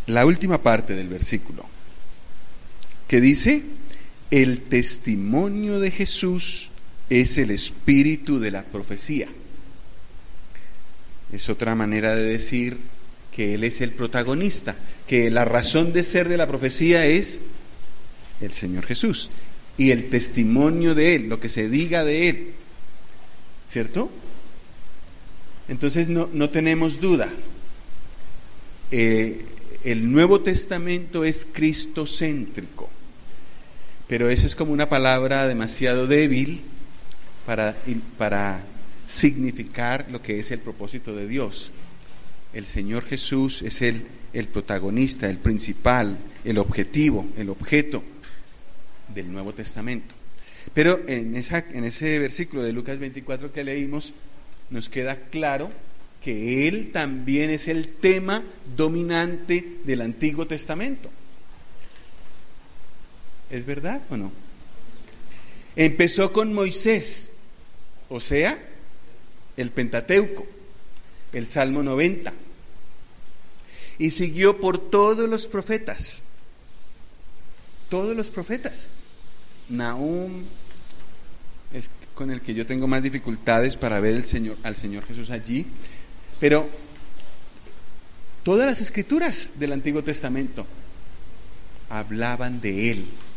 la última parte del versículo, que dice: el testimonio de Jesús es el espíritu de la profecía. Es otra manera de decir que Él es el protagonista, que la razón de ser de la profecía es el Señor Jesús y el testimonio de Él, lo que se diga de Él, ¿cierto? Entonces no tenemos dudas. El Nuevo Testamento es cristocéntrico, pero eso es como una palabra demasiado débil para significar lo que es el propósito de Dios. El Señor Jesús es el protagonista, el principal, el objetivo, el objeto del Nuevo Testamento. Pero en ese versículo de Lucas 24 que leímos, nos queda claro que Él también es el tema dominante del Antiguo Testamento. ¿Es verdad o no? Empezó con Moisés, o sea, el Pentateuco, el Salmo 90, y siguió por todos los profetas. Nahum es con el que yo tengo más dificultades para ver al Señor Jesús allí, pero todas las escrituras del Antiguo Testamento hablaban de Él.